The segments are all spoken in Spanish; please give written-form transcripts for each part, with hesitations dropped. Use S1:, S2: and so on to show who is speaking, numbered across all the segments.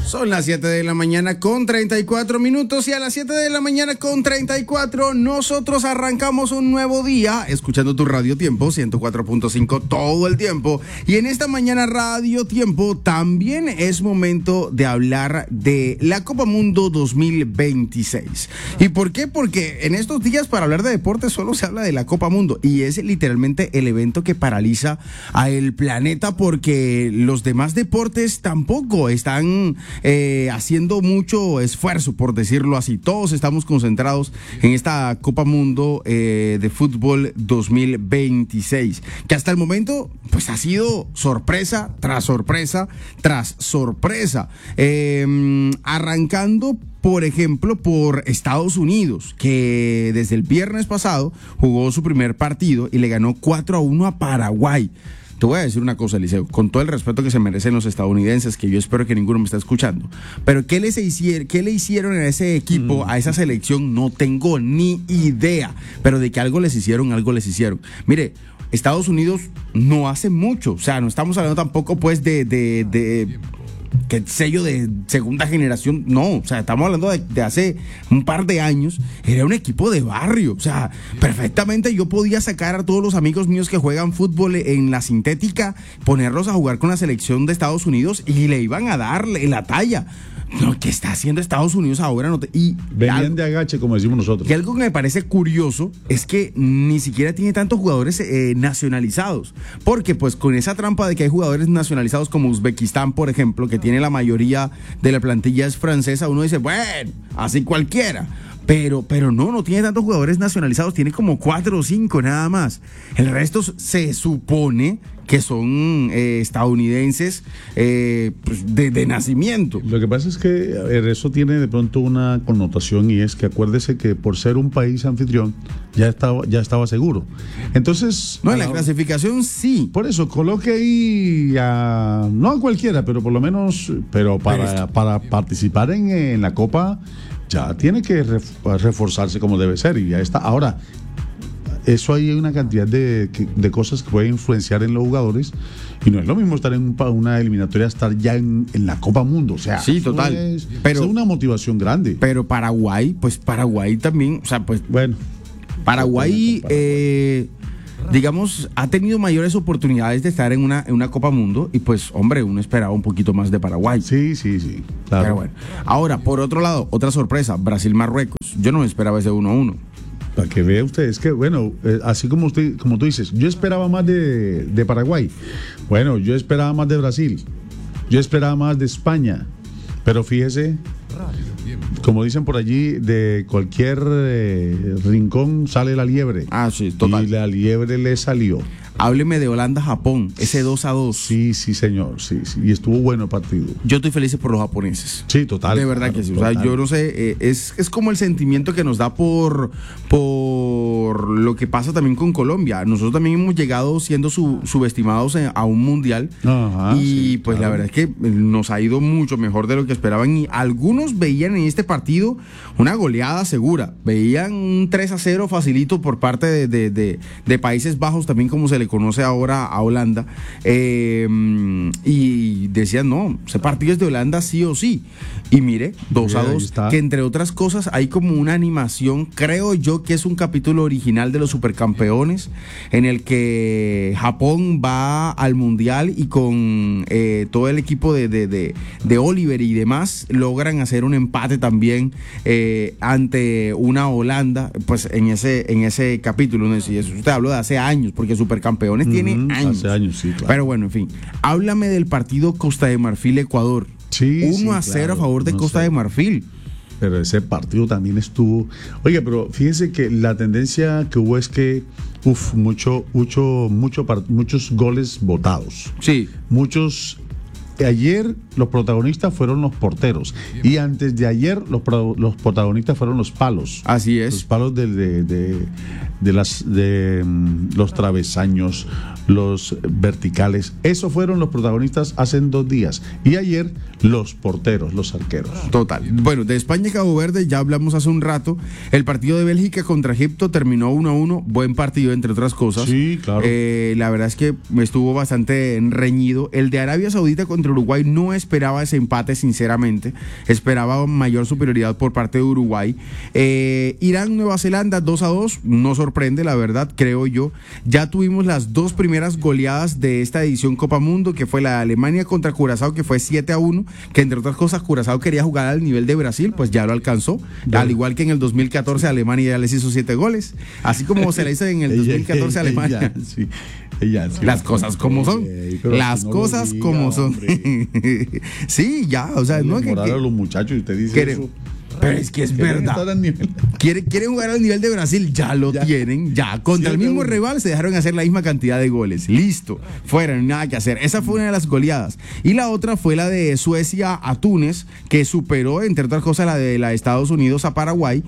S1: Son las 7 de la mañana con 34 minutos y a las 7 de la mañana con 34 nosotros arrancamos un nuevo día escuchando tu Radio Tiempo 104.5 todo el tiempo. Y en esta mañana Radio Tiempo también es momento de hablar de la Copa Mundo 2026. ¿Y por qué? Porque en estos días para hablar de deporte solo se habla de la Copa Mundo y es literalmente el evento que paraliza a el planeta porque los demás deportes tampoco están haciendo mucho esfuerzo, por decirlo así. Todos estamos concentrados en esta Copa Mundo de fútbol 2026, que hasta el momento pues ha sido sorpresa tras sorpresa tras sorpresa, arrancando por ejemplo por Estados Unidos, que desde el viernes pasado jugó su primer partido y le ganó 4-1 a Paraguay. Te voy a decir una cosa, Eliseo, con todo el respeto que se merecen los estadounidenses, que yo espero que ninguno me esté escuchando, pero ¿qué le hicieron a ese equipo, a esa selección? No tengo ni idea, pero de que algo les hicieron. Mire, Estados Unidos no hace mucho, o sea, no estamos hablando tampoco pues de que sello de segunda generación, no, o sea, estamos hablando de hace un par de años, era un equipo de barrio, o sea, perfectamente yo podía sacar a todos los amigos míos que juegan fútbol en la sintética, ponerlos a jugar con la selección de Estados Unidos y le iban a dar la talla. No, ¿qué está haciendo Estados Unidos ahora?
S2: Venían de agache, como decimos nosotros.
S1: Y algo que me parece curioso es que ni siquiera tiene tantos jugadores nacionalizados. Porque pues con esa trampa de que hay jugadores nacionalizados como Uzbekistán, por ejemplo, que tiene la mayoría de la plantilla es francesa, uno dice, bueno, así cualquiera. Pero no tiene tantos jugadores nacionalizados, tiene como 4 o 5 nada más. El resto se supone que son estadounidenses pues de nacimiento.
S2: Lo que pasa es que eso tiene de pronto una connotación y es que acuérdese que por ser un país anfitrión ya estaba seguro. Entonces...
S1: No, en la clasificación sí.
S2: Por eso, coloque ahí no a cualquiera, pero por lo menos para participar en la Copa ya tiene que reforzarse como debe ser y ya está. Ahora, eso hay una cantidad de cosas que pueden influenciar en los jugadores y no es lo mismo estar en una eliminatoria, estar ya en la Copa Mundo, o sea,
S1: sí, total.
S2: Pero es una motivación grande.
S1: Pero Paraguay también, o sea, pues bueno, Paraguay digamos, ha tenido mayores oportunidades de estar en una Copa Mundo y pues, hombre, uno esperaba un poquito más de Paraguay.
S2: Sí, claro.
S1: Pero bueno, ahora, por otro lado, otra sorpresa, Brasil-Marruecos. Yo no me esperaba ese 1-1.
S2: Para que vea usted, es que bueno, así como tú dices, yo esperaba más de Paraguay. Bueno, yo esperaba más de Brasil. Yo esperaba más de España. Pero fíjese, como dicen por allí, de cualquier rincón sale la liebre.
S1: Ah, sí, total.
S2: Y la liebre le salió.
S1: Hábleme de Holanda-Japón, ese 2-2.
S2: Sí, señor, sí. Y estuvo bueno el partido.
S1: Yo estoy feliz por los japoneses.
S2: Sí, total.
S1: De verdad que sí. O sea, yo no sé, es como el sentimiento que nos da por lo que pasa también con Colombia. Nosotros también hemos llegado siendo subestimados a un mundial. Ajá, y sí, pues claro, la verdad es que nos ha ido mucho mejor de lo que esperaban. Y algunos veían en este partido una goleada segura. Veían un 3-0 facilito por parte de Países Bajos, también como se le conoce ahora a Holanda, y decían, no, ese partido es de Holanda sí o sí, y mire, 2-2, que entre otras cosas hay como una animación, creo yo que es un capítulo original de los Supercampeones, en el que Japón va al Mundial y con todo el equipo de Oliver y demás, logran hacer un empate también ante una Holanda, pues en ese capítulo, ¿no? Si eso usted habló de hace años, porque Supercampeones tiene años.
S2: Hace años, sí, claro.
S1: Pero bueno, en fin, háblame del partido Costa de Marfil-Ecuador.
S2: Sí,
S1: 1-0 claro, a favor de Costa de Marfil.
S2: Pero ese partido también estuvo... Oye, pero fíjense que la tendencia que hubo es que muchos goles votados.
S1: Sí.
S2: Ayer los protagonistas fueron los porteros y antes de ayer los protagonistas fueron los palos.
S1: Así es.
S2: Los palos de los travesaños, los verticales. Esos fueron los protagonistas hace 2 días. Y ayer los porteros, los arqueros.
S1: Total. Bueno, de España y Cabo Verde ya hablamos hace un rato. El partido de Bélgica contra Egipto terminó 1-1. Buen partido, entre otras cosas.
S2: Sí, claro.
S1: La verdad es que estuvo bastante reñido. El de Arabia Saudita contra contra Uruguay. No esperaba ese empate, sinceramente. Esperaba mayor superioridad por parte de Uruguay. Irán, Nueva Zelanda, 2-2. No sorprende, la verdad, creo yo. Ya tuvimos las dos primeras goleadas de esta edición Copa Mundo, que fue la de Alemania contra Curazao, que fue 7-1, que entre otras cosas Curazao quería jugar al nivel de Brasil, pues ya lo alcanzó. Al igual que en el 2014 Alemania ya les hizo 7 goles. Así como se le hizo en el 2014 a Alemania.
S2: Sí.
S1: Las cosas como son. Las cosas como son. Sí, ya, o sea, no es que
S2: a los muchachos y usted dice eso.
S1: Pero es que es verdad. Quieren jugar al nivel de Brasil, ya lo tienen, ya. Contra el mismo rival se dejaron hacer la misma cantidad de goles. Listo, fuera, nada que hacer. Esa fue una de las goleadas. Y la otra fue la de Suecia a Túnez, que superó, entre otras cosas, la de Estados Unidos a Paraguay.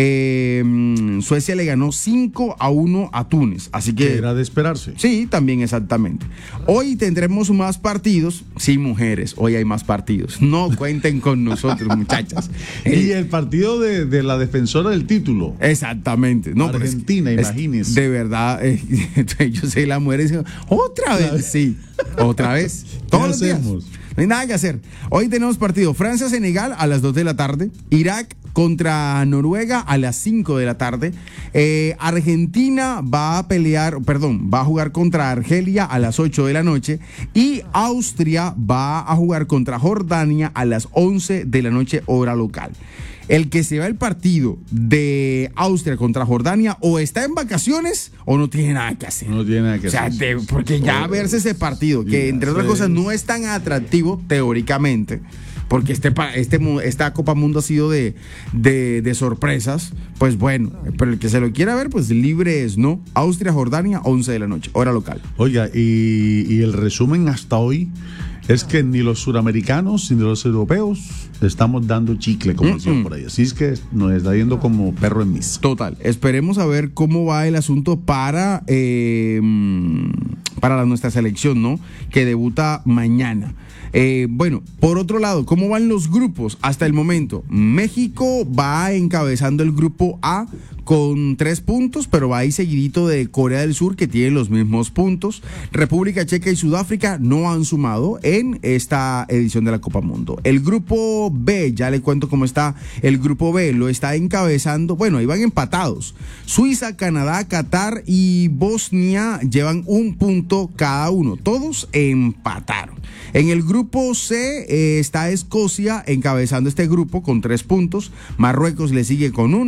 S1: Suecia le ganó 5-1 a Túnez. Así que
S2: era de esperarse.
S1: Sí, también exactamente. Hoy tendremos más partidos. Sí, mujeres, hoy hay más partidos. No cuenten con nosotros, muchachas.
S2: Y el partido de la defensora del título.
S1: Exactamente. No,
S2: Argentina, imagínese.
S1: De verdad, yo sé, la mujer dice, otra vez. Sí, otra vez. Todos los días. No hay nada que hacer. Hoy tenemos partido Francia-Senegal a las 2 de la tarde. Irak contra Noruega a las 5 de la tarde. Argentina va a jugar contra Argelia a las 8 de la noche. Y Austria va a jugar contra Jordania a las 11 de la noche, hora local. El que se va el partido de Austria contra Jordania o está en vacaciones o no tiene nada que hacer.
S2: No tiene nada que hacer.
S1: O sea, porque ya verse ese partido, que entre otras cosas no es tan atractivo teóricamente, porque esta Copa Mundo ha sido de sorpresas, pues bueno, pero el que se lo quiera ver, pues libre es, ¿no? Austria, Jordania, 11 de la noche, hora local.
S2: Oiga, y el resumen hasta hoy es que ni los suramericanos ni los europeos estamos dando chicle, como decían por ahí. Así es que nos está yendo como perro en misa.
S1: Total. Esperemos a ver cómo va el asunto para nuestra selección, ¿no? Que debuta mañana. Bueno, por otro lado, ¿cómo van los grupos hasta el momento? México va encabezando el grupo A con 3 puntos, pero va ahí seguidito de Corea del Sur, que tiene los mismos puntos. República Checa y Sudáfrica no han sumado en esta edición de la Copa Mundo. El grupo B, ya le cuento cómo está el grupo B, lo está encabezando, bueno, ahí van empatados. Suiza, Canadá, Qatar y Bosnia llevan 1 punto cada uno, todos empataron. En el grupo C está Escocia encabezando este grupo con 3 puntos, Marruecos le sigue con 1.